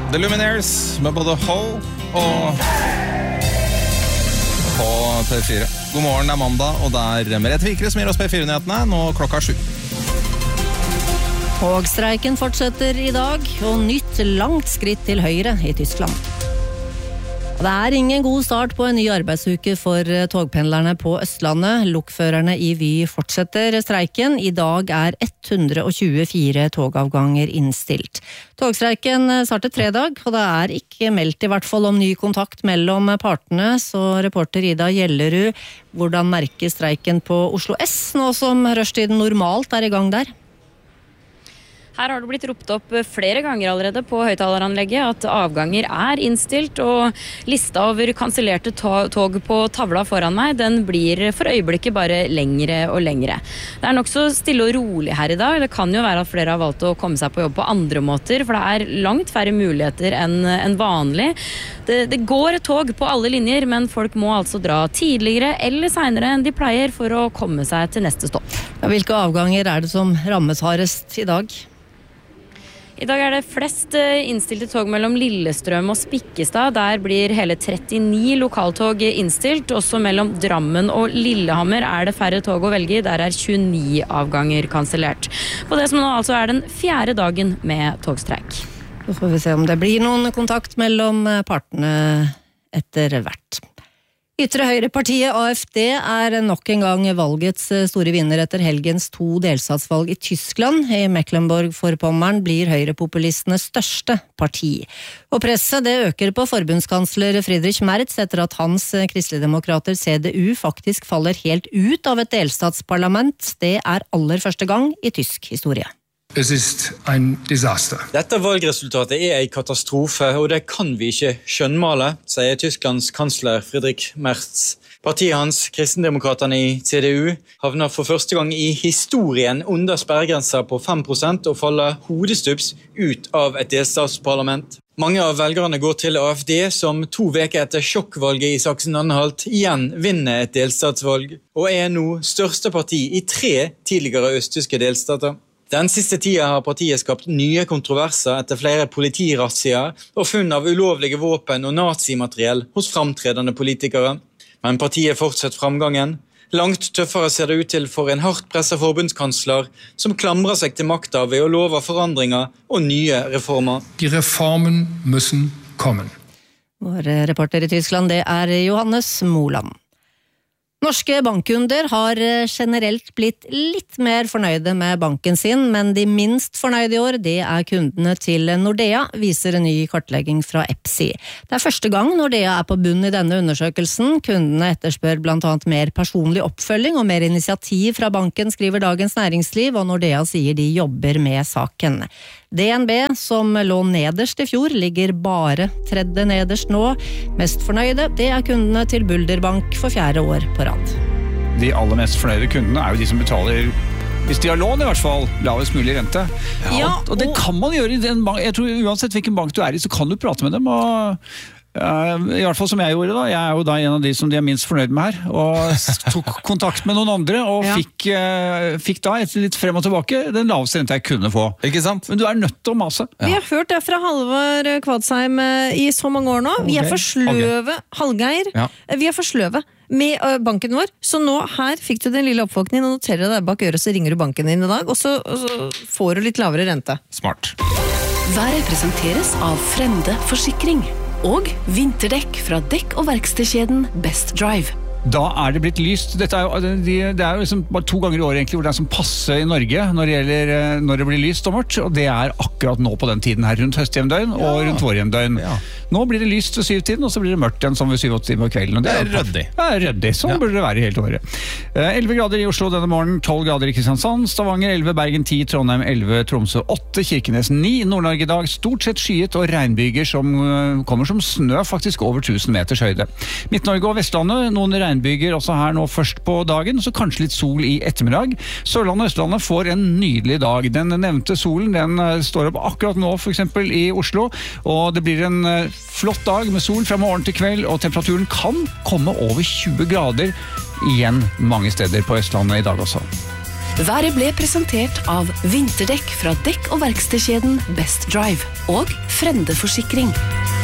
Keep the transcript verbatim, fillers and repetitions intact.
The Lumineers med både Ho og på P fire. God morgen, det er mandag, og det er Merete Vikre som gir oss P fire-nyhetene, nå klokka sju. Togstreiken fortsetter i dag, og nytt langt skritt til høyre i Tyskland. Det er ingen god start på en ny arbeidsuke for togpendlerne på Østlandet. Lokførerne i Vy fortsetter streiken. I dag er ett hundre og tjuefire togavganger innstilt. Togstreiken startet fredag, og det er ikke meldt i hvert fall om ny kontakt mellom partene. Så reporter Ida Gjellerud, hvordan merker streiken på Oslo S, nå som rushtiden normalt er i gang der? Her har det blitt ropt opp flere ganger allerede på høyttaleranlegget at avganger er innstilt, og lista over kansellerte tog på tavla foran meg, den blir for øyeblikket bare lengre og lengre. Det er nok så stille og rolig her i dag. Det kan jo være at flere har valgt å komme seg på jobb på andre måter, for det er langt færre muligheter enn, enn vanlig. Det, det går et tog på alle linjer, men folk må altså dra tidligere eller senere enn de pleier for å komme seg til neste stopp. Hvilke avganger er det som rammes hardest i dag? I dag er det flest innstilte tog mellom Lillestrøm og Spikkestad. Der blir hele trettini lokaltog innstilt. Også mellom Drammen og Lillehammer er det færre tog å velge i. Der er tjueni avganger kansellert. På det som nå altså er den fjerde dagen med togstreik. Så får vi se om det blir noen kontakt mellom partene etter hvert. Ytre høyrepartiet A F D er nok en gang valgets store vinner etter helgens to delstatsvalg i Tyskland. I Mecklenburg-Vorpommern blir høyrepopulistenes største parti. Og presset det øker på forbundskansler Friedrich Merz etter at hans kristeligdemokrater C D U faktisk faller helt ut av et delstatsparlament. Det er aller første gang i tysk historie. Es ist ein Desaster. Dette valgresultatet er en katastrofe, og det kan vi ikke skjønnmale, sier Tysklands kansler Friedrich Merz. Partiet hans, kristendemokraterne i C D U, havner for første gang i historien under sperregrensa på fem prosent og faller hodestups ut av et delstatsparlament. Mange av velgerne går til A F D, som to veker etter sjokkvalget i Sachsen-Anhalt igjen vinner et delstatsvalg, og er nå største parti i tre tidligere østtyske delstater. Den siste tida har partiet skapt nye kontroverser etter flere politirazzia og funn av ulovlige våpen og nazimateriell hos framtredende politikere. Men partiet fortsetter framgangen. Langt tøffere ser det ut til for en hardt presset forbundskansler som klamrer seg til makta ved å love forandringer og nye reformer. Die Reformen müssen kommen. Vår reporter i Tyskland, det er Johannes Moland. Norske bankkunder har generelt blitt litt mer fornøyde med banken sin, men de minst fornøyde i år, det er kundene til Nordea, viser en ny kartlegging fra EPSI. Det er første gang Nordea er på bunn i denne undersøkelsen. Kundene etterspør blant annet mer personlig oppfølging og mer initiativ fra banken, skriver Dagens Næringsliv, og Nordea sier de jobber med saken. D N B, som lå nederst i fjor, ligger bare tredje nederst nå. Mest fornøyde, det er kundene til Bulderbank for fjerde år på rad. De aller mest fornøyde kundene er jo de som betaler, hvis de har lån i hvert fall, lavest mulig rente. Ja, ja, og, og det kan man gjøre i den bank. Jeg tror uansett hvilken bank du er i, så kan du prate med dem, og Uh, i hvert fall som jeg gjorde da. Jeg er jo da en av de som de er minst fornøyd med her, og tok kontakt med noen andre og ja. fikk, uh, fikk da etter litt frem og tilbake den laveste rente jeg kunne få. Ikke sant? Men du er nødt til å mase. Ja. Vi har hørt det fra Halvor Kvadsheim i så mange år nå. Vi er for sløve, Hallgeir, ja. Vi er for sløve med banken vår, så nå her fikk du den lille oppvåkningen og noterer deg bak øret, så ringer du banken din i dag, og så, og så får du litt lavere rente. Smart. Været presenteres av Frende Forsikring og vinterdekk fra dekk- og verkstedkjeden Best Drive. Da er det blitt lyst. Dette er jo, det er jo liksom bare to ganger i år egentlig hvor det er som passe i Norge når det gjelder når det blir lyst og mørkt, og det er akkurat nå på den tiden her rundt høstjevndøgn ja. og rundt vårjevndøgn. Ja. Nå blir det lyst ved syvtiden, og så blir det mørkt igjen som ved syv-åtte timer på kvelden. Og det, det er røddig. Ja, røddig. Sånn ja. burde det være helt året. elleve grader i Oslo denne morgenen, tolv grader i Kristiansand, Stavanger elleve, Bergen ti, Trondheim elleve, Tromsø åtte, Kirkenes ni, Nord-Norge i dag stort sett skyet og regnbyger som uh, kommer som snø faktisk over tusen meters høyde. Midt-Norge og Vestlandet, noen regnbyger også her nå først på dagen, så kanskje litt sol i ettermiddag. Sørlandet og Østlandet får en nydelig dag. Den nevnte solen, den uh, står opp akkurat nå for eksempel i Oslo, og det blir en uh, flott dag med sol fra morgen til kveld, og temperaturen kan komme over tjue grader igjen mange steder på Østlandet i dag også. Været ble presentert av vinterdekk fra dekk- og verkstedkjeden Best Drive og Frende Forsikring.